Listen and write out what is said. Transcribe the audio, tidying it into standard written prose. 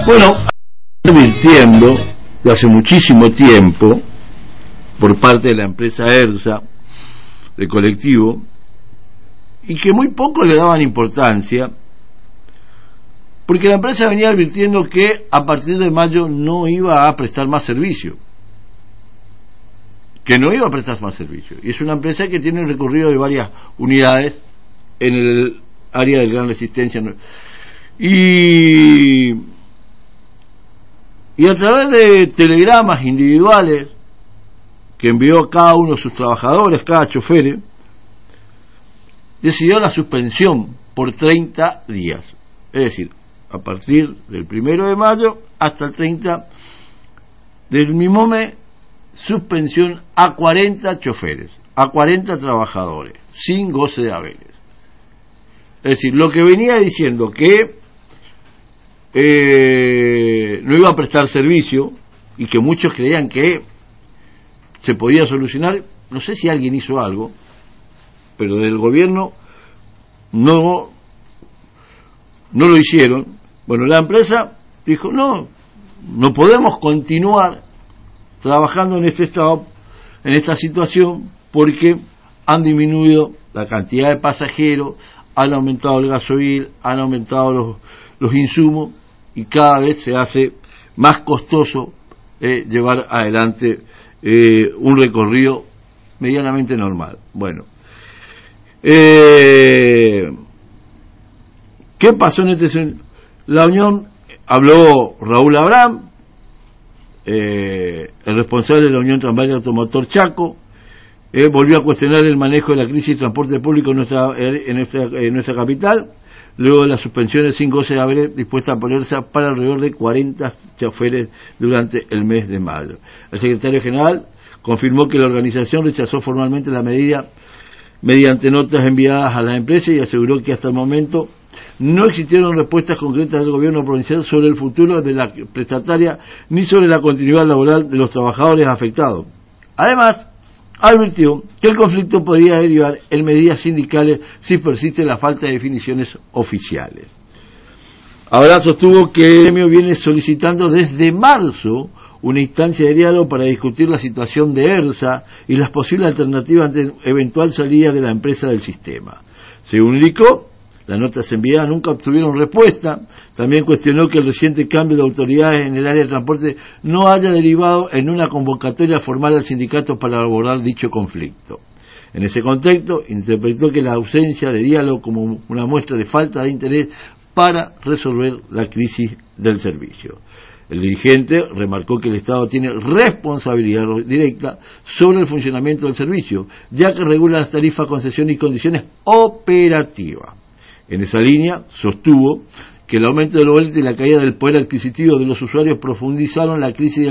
Bueno, advirtiendo de hace muchísimo tiempo por parte de la empresa ERSA, de colectivo, y que muy poco le daban importancia, porque la empresa venía advirtiendo que a partir de mayo no iba a prestar más servicio, y es una empresa que tiene un recorrido de varias unidades en el área del Gran Resistencia, y a través de telegramas individuales que envió cada uno de sus trabajadores, cada chofer, decidió la suspensión por 30 días, es decir, a partir del 1 de mayo hasta el 30 del mismo mes, suspensión a 40 choferes, a 40 trabajadores, sin goce de haberes. Es decir, lo que venía diciendo que no iba a prestar servicio y que muchos creían que se podía solucionar, no sé si alguien hizo algo, pero del gobierno no lo hicieron. Bueno, la empresa dijo, no podemos continuar trabajando en este estado, en esta situación, porque han disminuido la cantidad de pasajeros, han aumentado el gasoil, han aumentado los insumos, y cada vez se hace más costoso llevar adelante un recorrido medianamente normal. Bueno, ¿qué pasó en este? La Unión, habló Raúl Abraham, el responsable de la Unión Tranviaria Automotor Chaco, volvió a cuestionar el manejo de la crisis de transporte público en nuestra capital, luego de las suspensiones sin goce de haber dispuesta a ponerse para alrededor de 40 choferes durante el mes de mayo. El secretario general confirmó que la organización rechazó formalmente la medida mediante notas enviadas a la empresa y aseguró que hasta el momento no existieron respuestas concretas del gobierno provincial sobre el futuro de la prestataria ni sobre la continuidad laboral de los trabajadores afectados. Además, advirtió que el conflicto podría derivar en medidas sindicales si persiste la falta de definiciones oficiales. Ahora sostuvo que el gremio viene solicitando desde marzo una instancia de diálogo para discutir la situación de ERSA y las posibles alternativas ante eventual salida de la empresa del sistema. Según indicó, las notas enviadas nunca obtuvieron respuesta. También cuestionó que el reciente cambio de autoridades en el área de transporte no haya derivado en una convocatoria formal al sindicato para abordar dicho conflicto. En ese contexto, interpretó que la ausencia de diálogo como una muestra de falta de interés para resolver la crisis del servicio. El dirigente remarcó que el Estado tiene responsabilidad directa sobre el funcionamiento del servicio, ya que regula las tarifas, concesiones y condiciones operativas. En esa línea, sostuvo que el aumento de los boletos y la caída del poder adquisitivo de los usuarios profundizaron la crisis